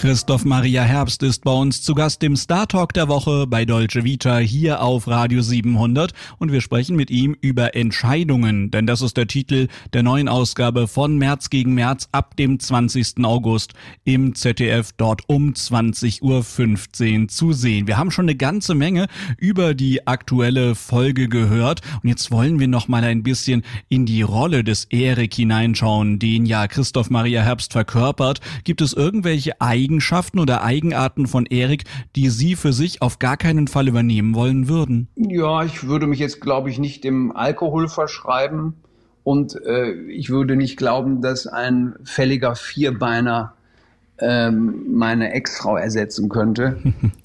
Christoph Maria Herbst ist bei uns zu Gast im Star Talk der Woche bei Dolce Vita hier auf Radio 700 und wir sprechen mit ihm über Entscheidungen, denn das ist der Titel der neuen Ausgabe von März gegen März ab dem 20. August im ZDF, dort um 20.15 Uhr zu sehen. Wir haben schon eine ganze Menge über die aktuelle Folge gehört und jetzt wollen wir noch mal ein bisschen in die Rolle des Erik hineinschauen, den ja Christoph Maria Herbst verkörpert. Gibt es irgendwelche Eigenschaften oder Eigenarten von Erik, die Sie für sich auf gar keinen Fall übernehmen wollen würden? Ja, ich würde mich jetzt, glaube ich, nicht dem Alkohol verschreiben und ich würde nicht glauben, dass ein fälliger Vierbeiner meine Ex-Frau ersetzen könnte.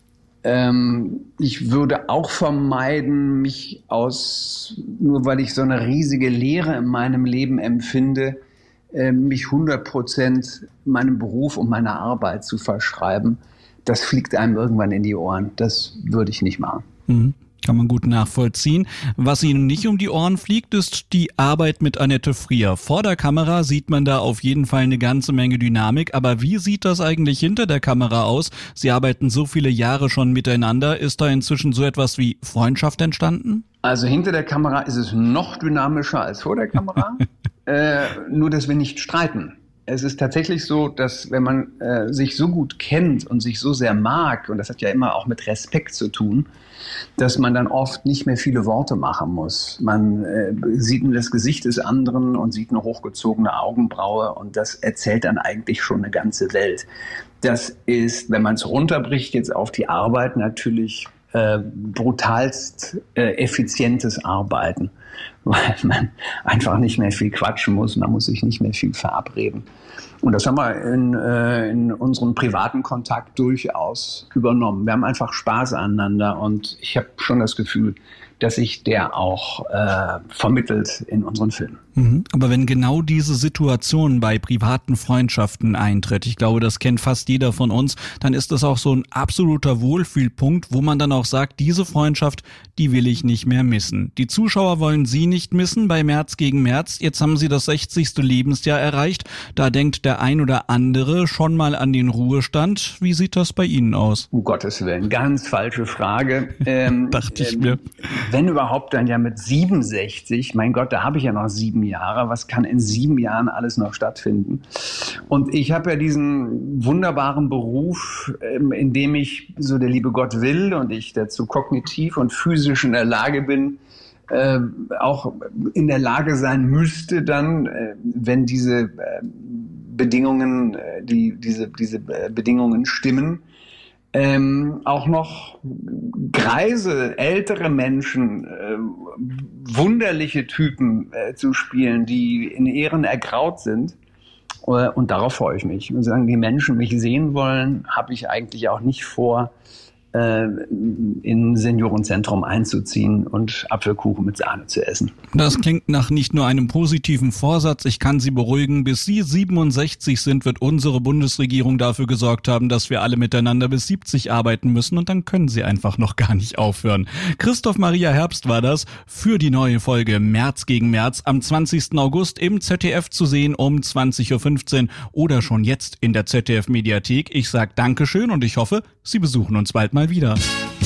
Ich würde auch vermeiden, mich nur weil ich so eine riesige Leere in meinem Leben empfinde, mich 100% meinem Beruf und meiner Arbeit zu verschreiben. Das fliegt einem irgendwann in die Ohren. Das würde ich nicht machen. Kann man gut nachvollziehen. Was Ihnen nicht um die Ohren fliegt, ist die Arbeit mit Annette Frier. Vor der Kamera sieht man da auf jeden Fall eine ganze Menge Dynamik. Aber wie sieht das eigentlich hinter der Kamera aus? Sie arbeiten so viele Jahre schon miteinander. Ist da inzwischen so etwas wie Freundschaft entstanden? Also hinter der Kamera ist es noch dynamischer als vor der Kamera. Nur, dass wir nicht streiten. Es ist tatsächlich so, dass wenn man sich so gut kennt und sich so sehr mag, und das hat ja immer auch mit Respekt zu tun, dass man dann oft nicht mehr viele Worte machen muss. Man sieht nur das Gesicht des anderen und sieht eine hochgezogene Augenbraue und das erzählt dann eigentlich schon eine ganze Welt. Das ist, wenn man es runterbricht jetzt auf die Arbeit, natürlich brutalst effizientes Arbeiten, weil man einfach nicht mehr viel quatschen muss, man muss sich nicht mehr viel verabreden. Und das haben wir in unserem privaten Kontakt durchaus übernommen. Wir haben einfach Spaß aneinander und ich habe schon das Gefühl, dass sich der auch vermittelt in unseren Filmen. Aber wenn genau diese Situation bei privaten Freundschaften eintritt, ich glaube, das kennt fast jeder von uns, dann ist das auch so ein absoluter Wohlfühlpunkt, wo man dann auch sagt, diese Freundschaft, die will ich nicht mehr missen. Die Zuschauer wollen Sie nicht missen bei März gegen März. Jetzt haben Sie das 60. Lebensjahr erreicht. Da denkt der ein oder andere schon mal an den Ruhestand. Wie sieht das bei Ihnen aus? Um Gottes Willen, ganz falsche Frage. Dachte ich mir. Wenn überhaupt, dann ja mit 67. Mein Gott, da habe ich ja noch 7 Jahre. Was kann in 7 Jahren alles noch stattfinden? Und ich habe ja diesen wunderbaren Beruf, in dem ich, so der liebe Gott will und ich dazu kognitiv und physisch in der Lage bin, auch in der Lage sein müsste dann, wenn diese Bedingungen, diese Bedingungen stimmen, auch noch greise, ältere Menschen, wunderliche Typen zu spielen, die in Ehren ergraut sind. Und darauf freue ich mich. Und solange die Menschen mich sehen wollen, habe ich eigentlich auch nicht vor, in ein Seniorenzentrum einzuziehen und Apfelkuchen mit Sahne zu essen. Das klingt nach nicht nur einem positiven Vorsatz. Ich kann Sie beruhigen, bis Sie 67 sind, wird unsere Bundesregierung dafür gesorgt haben, dass wir alle miteinander bis 70 arbeiten müssen und dann können Sie einfach noch gar nicht aufhören. Christoph Maria Herbst war das für die neue Folge März gegen März am 20. August im ZDF zu sehen um 20.15 Uhr oder schon jetzt in der ZDF-Mediathek. Ich sage Dankeschön und ich hoffe, Sie besuchen uns bald mal wieder.